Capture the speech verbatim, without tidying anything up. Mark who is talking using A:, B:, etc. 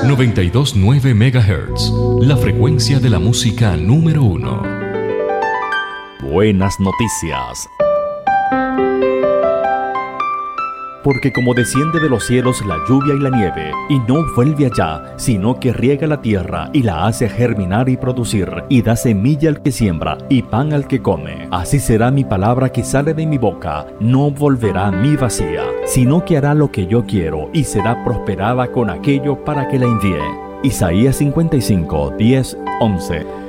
A: noventa y dos punto nueve megahertz, la frecuencia de la música número uno.
B: Buenas noticias. Porque como desciende de los cielos la lluvia y la nieve, y no vuelve allá, sino que riega la tierra y la hace germinar y producir, y da semilla al que siembra y pan al que come, así será mi palabra que sale de mi boca, no volverá a mí vacía, sino que hará lo que yo quiero, y será prosperada con aquello para que la envíe. Isaías cincuenta y cinco, diez, once.